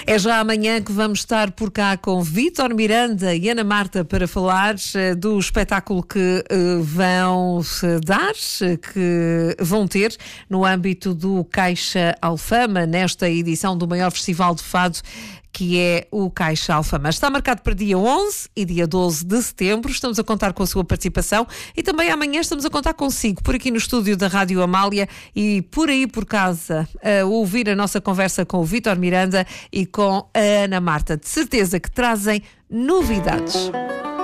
É já amanhã que vamos estar por cá com Vítor Miranda e Ana Marta para falar do espetáculo que vão dar, que vão ter no âmbito do Caixa Alfama, nesta edição do maior festival de fado, que é o Caixa Alfama. Está marcado para dia 11 e dia 12 de setembro. Estamos a contar com a sua participação e também amanhã estamos a contar consigo por aqui no estúdio da Rádio Amália e por aí por casa a ouvir a nossa conversa com o Vítor Miranda e com a Ana Marta. De certeza que trazem novidades.